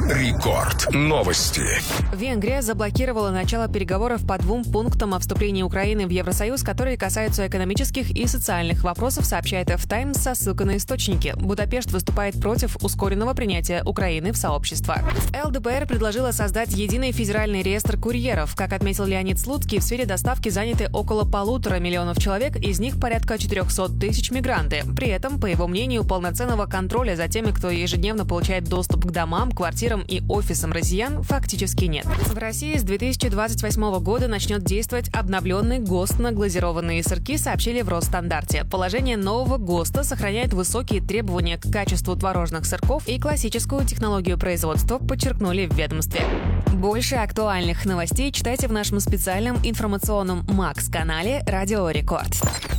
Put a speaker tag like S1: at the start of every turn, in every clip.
S1: Рекорд. Новости.
S2: Венгрия заблокировала начало переговоров по 2 пунктам о вступлении Украины в Евросоюз, которые касаются экономических и социальных вопросов, сообщает F-Times со ссылкой на источники. Будапешт выступает против ускоренного принятия Украины в сообщество. ЛДПР предложила создать единый федеральный реестр курьеров. Как отметил Леонид Слуцкий, в сфере доставки заняты около 1,5 миллиона человек, из них порядка 400 тысяч мигранты. При этом, по его мнению, полноценного контроля за теми, кто ежедневно получает доступ к домам, квартирам и офисам россиян, фактически нет. В России с 2028 года начнет действовать обновленный ГОСТ на глазированные сырки, сообщили в Росстандарте. Положение нового ГОСТа сохраняет высокие требования к качеству творожных сырков и классическую технологию производства, подчеркнули в ведомстве. Больше актуальных новостей читайте в нашем специальном информационном МАКС-канале «Радио Рекорд».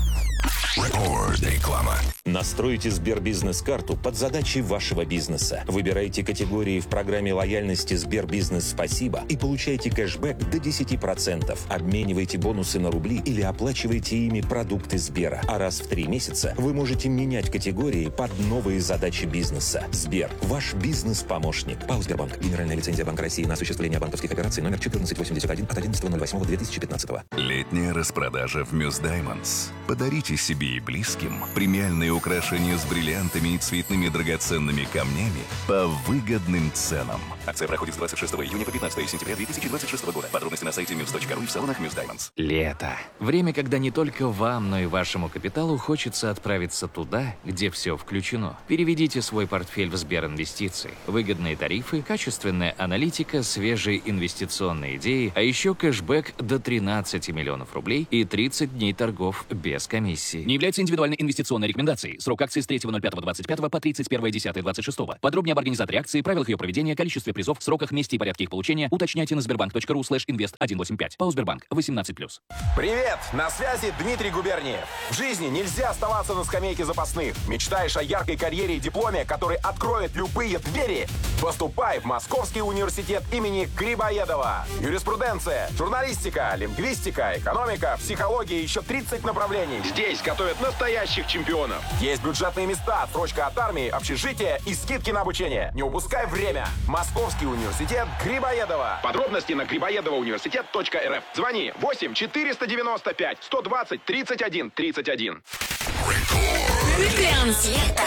S1: Реклама.
S3: Настройте Сбербизнес-карту под задачи вашего бизнеса. Выбирайте категории в программе лояльности Сбербизнес Спасибо и получайте кэшбэк до 10%. Обменивайте бонусы на рубли или оплачивайте ими продукты Сбера. А раз в 3 месяца вы можете менять категории под новые задачи бизнеса. Сбер – ваш бизнес-помощник. ПАО «Сбербанк». Генеральная лицензия Банка России на осуществление банковских операций номер 1481 от 11.08.2015.
S4: Летняя распродажа в Muse Diamonds. Подарите себе и близким премиальные украшения с бриллиантами и цветными драгоценными камнями по выгодным ценам. Акция проходит с 26 июня по 15 сентября 2026 года. Подробности на сайте muse.ru и в салонах Muse Diamonds.
S5: Лето. Время, когда не только вам, но и вашему капиталу хочется отправиться туда, где все включено. Переведите свой портфель в Сберинвестиции. Выгодные тарифы, качественная аналитика, свежие инвестиционные идеи, а еще кэшбэк до 13 миллионов рублей и 30 дней торгов без комиссии.
S6: Не является индивидуальной инвестиционной рекомендацией. Срок акции с 3.05.25 по 31.10.26. Подробнее об организаторе акции, правилах ее проведения, количестве призов, сроках, месте и порядке их получения уточняйте на sberbank.ru/invest185. ПАО «Сбербанк». 18+.
S7: Привет! На связи Дмитрий Губерниев. В жизни нельзя оставаться на скамейке запасных. Мечтаешь о яркой карьере и дипломе, который откроет любые двери? Поступай в Московский университет имени Грибоедова. Юриспруденция, журналистика, лингвистика, экономика, психология и еще 30 направлений. Здесь готовят настоящих чемпионов. Есть бюджетные места, срочка от армии, общежитие и скидки на обучение. Не упускай время. Московский университет Грибоедова. Подробности на грибоедовоуниверситет.рф. Звони 8 495 120 31 31.
S8: Лето.